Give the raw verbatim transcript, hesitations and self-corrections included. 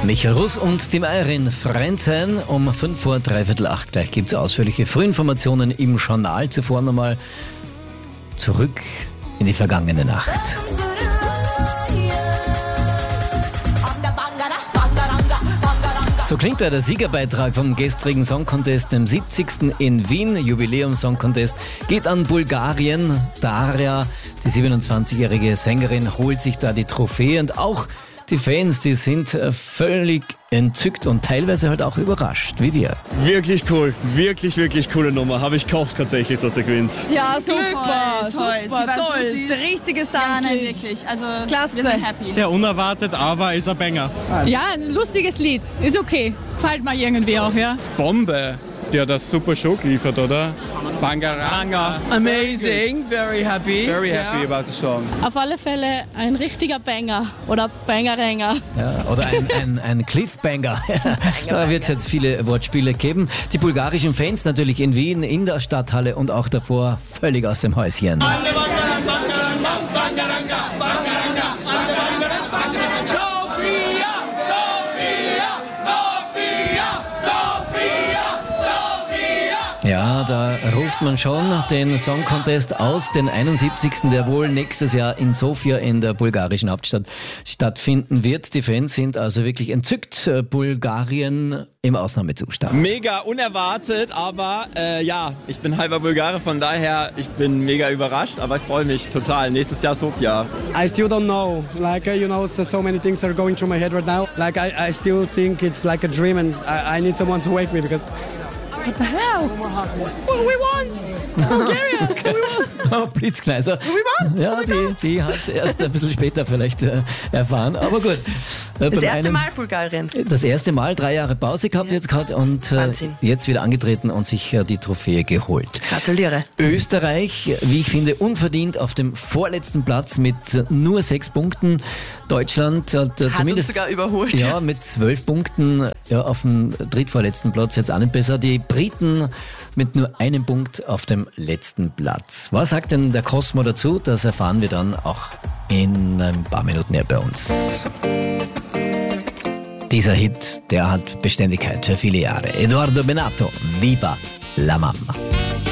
Michael Russ und die Meierin Frenzheim um fünf vor dreiviertel acht. Gleich gibt es ausführliche Frühinformationen im Journal. Zuvor nochmal zurück in die vergangene Nacht. So klingt da der Siegerbeitrag vom gestrigen Song Contest, dem siebzigsten in Wien. Jubiläum Song Contest geht an Bulgarien. Daria, die siebenundzwanzigjährige Sängerin, holt sich da die Trophäe und auch die Fans, die sind völlig entzückt und teilweise halt auch überrascht, wie wir. Wirklich cool, wirklich, wirklich coole Nummer. Habe ich gehofft tatsächlich, dass der gewinnt. Ja, super, toll, super, toll. toll. So Der richtige Star. Ja, nein, wirklich. Also, Klasse. wir sind happy. Sehr unerwartet, aber ist ein Banger. Ja, ein lustiges Lied. Ist okay. Gefällt mir irgendwie auch, ja. Bombe, die hat das super Show geliefert, oder? Bangaranga. Amazing, very happy. Very happy about the song. Auf alle Fälle ein richtiger Banger oder Bangeränger. Ja, oder ein, ein, ein Cliffbanger. Da wird es jetzt viele Wortspiele geben. Die bulgarischen Fans natürlich in Wien, in der Stadthalle und auch davor völlig aus dem Häuschen. Ja, da ruft man schon den Song Contest aus, den einundsiebzigsten, der wohl nächstes Jahr in Sofia in der bulgarischen Hauptstadt stattfinden wird. Die Fans sind also wirklich entzückt. Bulgarien im Ausnahmezustand. Mega unerwartet, aber äh, ja, ich bin halber Bulgare, von daher, ich bin mega überrascht, aber ich freue mich total. Nächstes Jahr Sofia. I still don't know. Like, uh, you know, so, so many things are going through my head right now. Like, I, I still think it's like a dream and I, I need someone to wake me because... What the hell? Well, we won! Bulgaria! We won! Oh, Blitzkneiser. We won! Ja, die, die hat erst ein bisschen später vielleicht äh, erfahren, aber gut. Äh, Das erste einem, Mal Bulgarien. Das erste Mal, drei Jahre Pause gehabt Ja. jetzt gerade und äh, Wahnsinn. jetzt wieder angetreten und sich äh, die Trophäe geholt. Gratuliere. Österreich, wie ich finde, unverdient auf dem vorletzten Platz mit nur sechs Punkten. Deutschland hat, äh, Hat zumindest uns sogar überholt. Ja, mit zwölf Punkten ja, auf dem drittvorletzten Platz jetzt auch nicht besser. Die Briten mit nur einem Punkt auf dem letzten Platz. Was sagt denn der Cosmo dazu? Das erfahren wir dann auch in ein paar Minuten hier bei uns. Dieser Hit, der hat Beständigkeit für viele Jahre. Edoardo Bennato, Viva la Mamma.